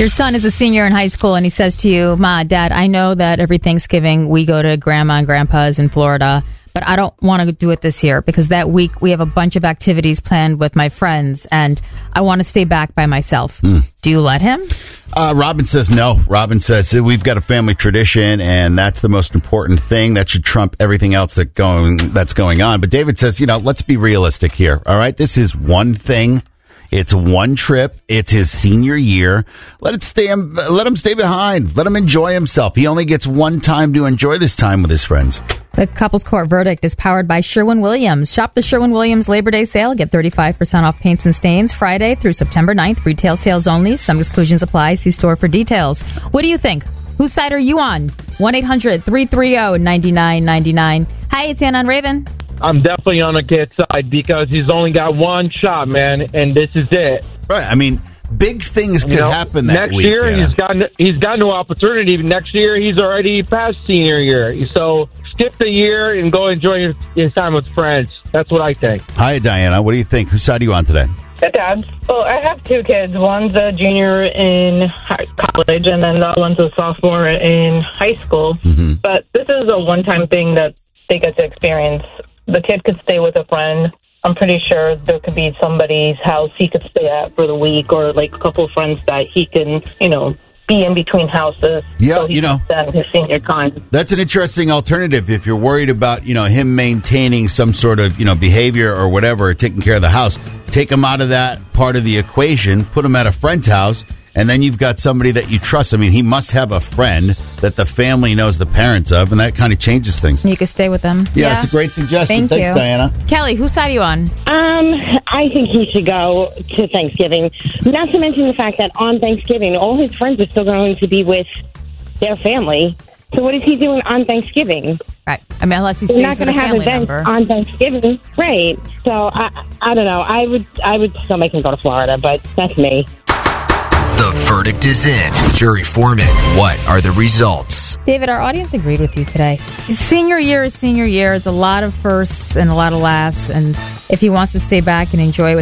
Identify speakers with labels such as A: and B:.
A: Your son is a senior in high school, and he says to you, Ma, Dad, I know that every Thanksgiving we go to Grandma and Grandpa's in Florida, but I don't want to do it this year because that week we have a bunch of activities planned with my friends, and I want to stay back by myself. Do you let him?
B: Robin says no. Robin says we've got a family tradition, and that's the most important thing. That should trump everything else that's going on. But David says, let's be realistic here. All right, this is one thing. It's one trip. It's his senior year. Let him stay behind. Let him enjoy himself. He only gets one time to enjoy this time with his friends.
A: The Couples Court verdict is powered by Sherwin-Williams. Shop the Sherwin-Williams Labor Day sale. Get 35% off paints and stains Friday through September 9th. Retail sales only. Some exclusions apply. See store for details. What do you think? Whose side are you on? 1-800-330-9999. Hi, it's Anna and Raven.
C: I'm definitely on the kid's side because he's only got one shot, man, and this is it.
B: Right. I mean, big things could happen that
C: next
B: week.
C: Next year, he's got no opportunity. Next year, he's already past senior year. So skip the year and go enjoy his time with friends. That's what I think.
B: Hi, Diana. What do you think? Whose side are you on today?
D: Hey, Dad. Well, I have two kids. One's a junior in college, and then the other one's a sophomore in high school. Mm-hmm. But this is a one-time thing that they get to experience. The kid could stay with a friend. I'm pretty sure there could be somebody's house he could stay at for the week, or like a couple of friends that he can, be in between houses.
B: Yeah,
D: so he can spend his senior time.
B: That's an interesting alternative if you're worried about, him maintaining some sort of, behavior or whatever, taking care of the house. Take him out of that part of the equation, put him at a friend's house, and then you've got somebody that you trust. I mean, he must have a friend that the family knows the parents of, and that kind of changes things.
A: You can stay with them.
B: Yeah, it's a great suggestion.
A: Thanks,
B: Diana.
A: Kelly, whose side are you on?
E: I think he should go to Thanksgiving. Not to mention the fact that on Thanksgiving, all his friends are still going to be with their family. So what is he doing on Thanksgiving?
A: Right. I mean, unless he stays with a family member.
E: He's not going to have events on Thanksgiving. Right. So I don't know. I would still make him go to Florida, but that's me.
F: The verdict is in. Jury foreman, what are the results?
A: David, our audience agreed with you today. Senior year is senior year. It's a lot of firsts and a lot of lasts. And if he wants to stay back and enjoy